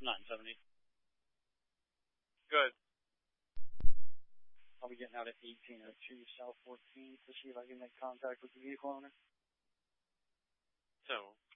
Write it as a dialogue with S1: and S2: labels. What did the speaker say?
S1: 970.
S2: Good.
S1: I'll be getting out at 1802 South 14th to see if I can make contact with the vehicle owner.
S2: So,